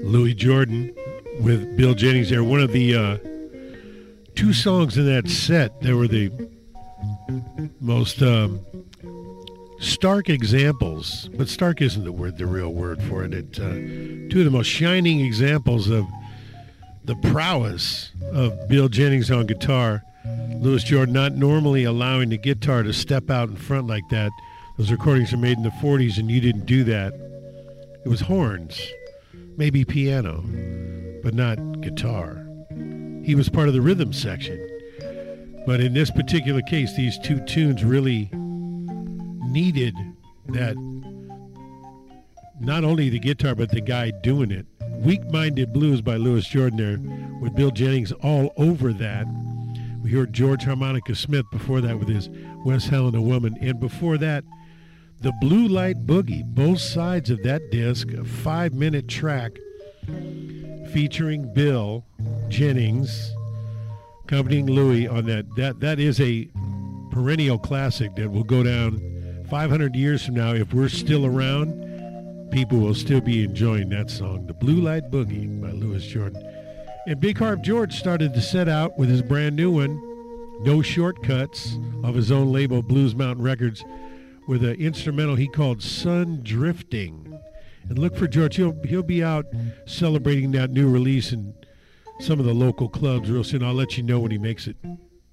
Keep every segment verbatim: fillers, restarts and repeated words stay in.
Louis Jordan with Bill Jennings there. One of the uh, two songs in that set that were the most um, stark examples, but stark isn't the word, the real word for it. It uh, two of the most shining examples of the prowess of Bill Jennings on guitar. Louis Jordan not normally allowing the guitar to step out in front like that. Those recordings are made in the forties, and you didn't do that. It was horns, maybe piano, but not guitar. He was part of the rhythm section. But in this particular case, these two tunes really needed that, not only the guitar, but the guy doing it. Weak-Minded Blues by Louis Jordan there, with Bill Jennings all over that. We heard George Harmonica Smith before that with his West Helena Woman. And before that, the Blue Light Boogie, both sides of that disc, a five-minute track featuring Bill Jennings, accompanying Louis on that. That That is a perennial classic that will go down five hundred years from now. If we're still around, people will still be enjoying that song, The Blue Light Boogie by Louis Jordan. And Big Harp George started to set out with his brand new one, No Shortcuts, of his own label, Blues Mountain Records, with an instrumental he called Sun Drifting. And look for George. He'll, he'll be out celebrating that new release in some of the local clubs real soon. I'll let you know when he makes it.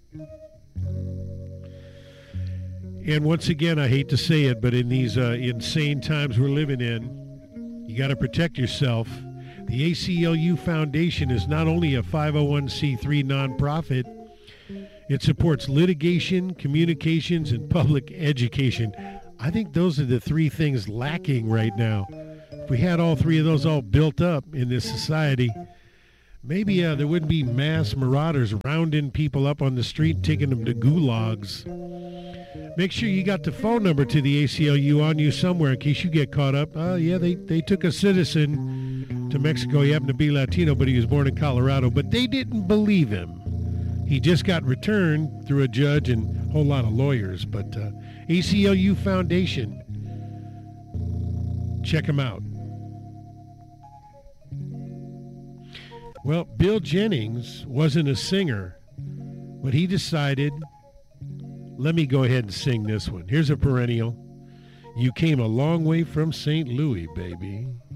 And once again, I hate to say it, but in these uh, insane times we're living in, you got to protect yourself. The A C L U Foundation is not only a five oh one c three nonprofit, it supports litigation, communications, and public education. I think those are the three things lacking right now. If we had all three of those all built up in this society, maybe uh, there wouldn't be mass marauders rounding people up on the street, taking them to gulags. Make sure you got the phone number to the A C L U on you somewhere in case you get caught up. Oh, uh, yeah, they, they took a citizen to Mexico. He happened to be Latino, but he was born in Colorado. But they didn't believe him. He just got returned through a judge and a whole lot of lawyers. But uh, A C L U Foundation, check them out. Well, Bill Jennings wasn't a singer, but he decided, let me go ahead and sing this one. Here's a perennial. You came a long way from Saint Louis, baby.